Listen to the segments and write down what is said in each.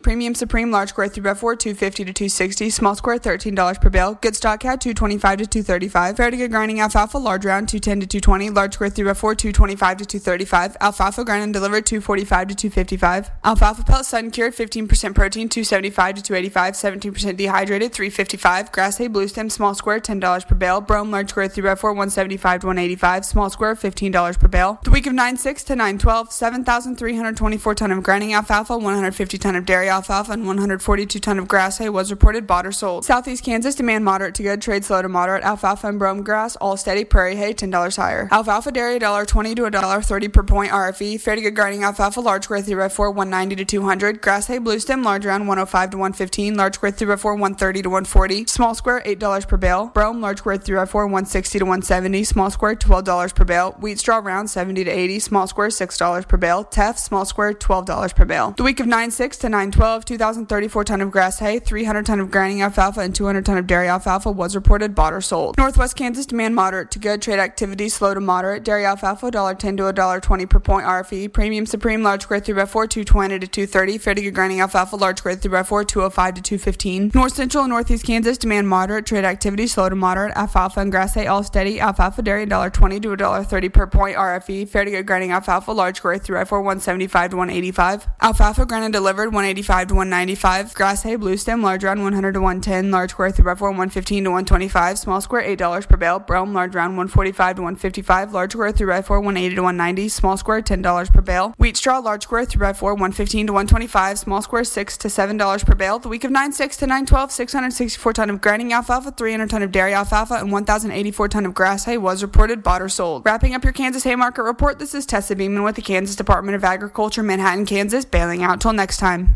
Premium Supreme large square 3x4 $2.50 to $2.60. Small square $13 per bale. Good stock cow $2.25 to $2.35. Fair to good grinding alfalfa large round $2.10 to $2.20. Large square 3x4 $2.25 to $2.35. Alfalfa grind and delivered $2.45 to $2.55. Alfalfa pellet sun cured 15% protein $2.75 to $2.85. 17% dehydrated $3.55. Grass hay blue stem small square $10 per bale. Brome large square 3x4 $1.75 to $1.85. Small square $15 per bale. The week of 9/6 to 9/12, 7,324 ton of grinding alfalfa, 150 ton of dairy alfalfa, and 142 ton of grass hay was reported bought or sold. Southeast Kansas demand moderate to good, trade slow to moderate. Alfalfa and brome grass all steady. Prairie hay $10 higher. Alfalfa dairy $1.20 to $1.30 per point RFE. Fair to good grinding alfalfa large square 3x4 $1.90 to $200. Grass hay blue stem large round $1.05 to $1.15. Large square 3x4 $1.30 to $1.40. Small square $8 per bale. Brome large square 3x4 $1.60 to $1.70. Small square $12 per bale. Wheat straw round $70 to $80. Small square $6 per bale. Teff small square $12 per bale. The week of 9/6 to 9/12, 2,034 ton of grass hay, 300 ton of grinding alfalfa, and 200 ton of dairy alfalfa was reported bought or sold. Northwest Kansas demand moderate to good, trade activity slow to moderate. Dairy alfalfa $1.10 to $1.20 per point RFE. Premium Supreme large square 3x4 $2.20 to $2.30. Fair to good grinding alfalfa large square 3x4 $2.05 to $2.15. North Central and Northeast Kansas demand moderate, trade activity slow to moderate. Alfalfa and grass hay all steady. Alfalfa dairy $1.20 to $1.30 per point RFE. Fair to good grinding alfalfa large square 3x4 $1.75 to $1.85. Alfalfa grind and delivered $1.85 to $1.95. Grass hay blue stem large round $100 to $1.10. Large square 3x4 $1.15 to $1.25. Small square $8 per bale. Brome large round $1.45 to $1.55. Large square 3x4 $1.80 to $1.90. Small square $10 per bale. Wheat straw large square 3x4 $1.15 to $1.25. Small square $6 to $7 per bale. The week of 9/6 to 9/12, 664 ton of grinding alfalfa, 300 ton of dairy alfalfa, and 1,084 ton of grass hay was reported bought or sold. Wrapping up your Kansas hay market report, this is Tessa Beeman with the Kansas Department of Agriculture, Manhattan, Kansas, bailing out till next time.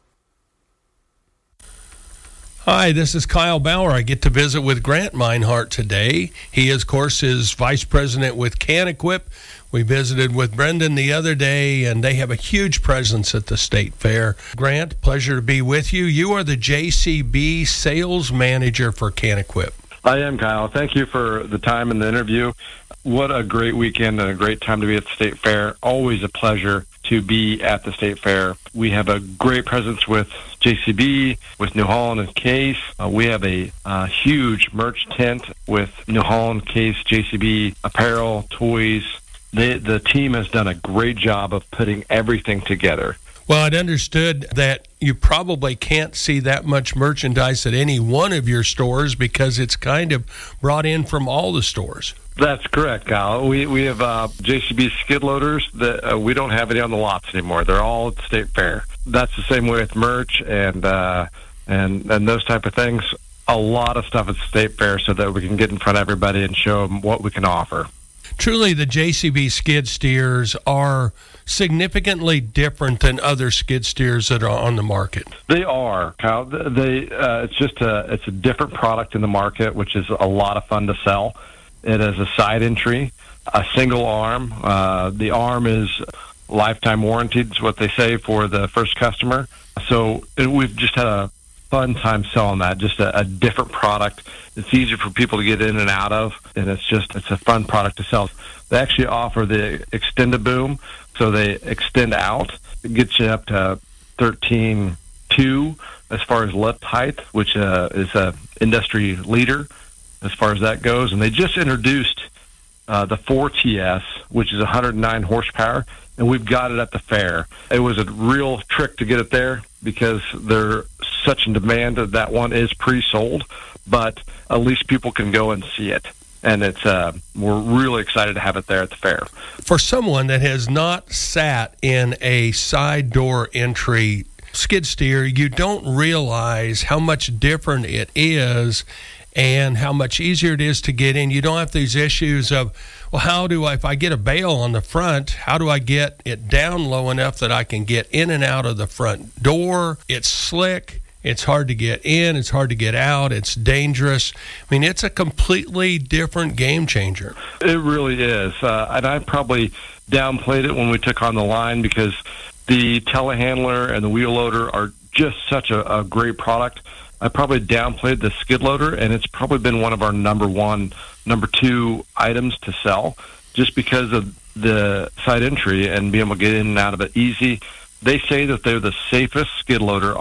Hi, this is Kyle Bauer. I get to visit with Grant Meinhardt today. He, of course, is vice president with CanEquip. We visited with Brendan the other day, and they have a huge presence at the state fair. Grant, pleasure to be with you. You are the JCB sales manager for CanEquip. I am, Kyle. Thank you for the time and the interview. What a great weekend and a great time to be at the state fair. Always a pleasure to be at the state fair. We have a great presence with JCB, with New Holland and Case. We have a huge merch tent with New Holland, Case, JCB, apparel, toys. The team has done a great job of putting everything together. Well, I'd understood that you probably can't see that much merchandise at any one of your stores because it's kind of brought in from all the stores. That's correct, Kyle. We have JCB skid loaders that we don't have any on the lots anymore. They're all at the state fair. That's the same way with merch and those type of things. A lot of stuff at the state fair so that we can get in front of everybody and show them what we can offer. Truly, the JCB skid steers are significantly different than other skid steers that are on the market. They are, Kyle. It's a different product in the market, which is a lot of fun to sell. It has a side entry, a single arm. The arm is lifetime warranted, is what they say for the first customer. So we've just had a fun time selling that. Just a different product. It's easier for people to get in and out of, and it's a fun product to sell. They actually offer the Extend-A-Boom, so they extend out. It gets you up to 13.2 as far as lift height, which is a industry leader as far as that goes. And they just introduced the 4TS, which is 109 horsepower, and we've got it at the fair. It was a real trick to get it there because they're such in demand that one is pre-sold, but at least people can go and see it. And we're really excited to have it there at the fair. For someone that has not sat in a side door entry skid steer, you don't realize how much different it is and how much easier it is to get in. You don't have these issues of, well, if I get a bale on the front, how do I get it down low enough that I can get in and out of the front door? It's slick. It's hard to get in. It's hard to get out. It's dangerous. I mean, it's a completely different game changer. It really is. And I probably downplayed it when we took on the line because the telehandler and the wheel loader are just such a great product. I probably downplayed the skid loader, and it's probably been one of our number 2 items to sell just because of the side entry and being able to get in and out of it easy. They say that they're the safest skid loader